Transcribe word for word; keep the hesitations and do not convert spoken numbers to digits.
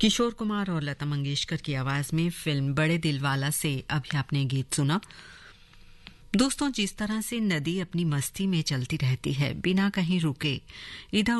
किशोर कुमार और लता मंगेशकर की आवाज में फिल्म बड़े दिलवाला से अभी आपने गीत सुना। दोस्तों, जिस तरह से नदी अपनी मस्ती में चलती रहती है बिना कहीं रुके, इधर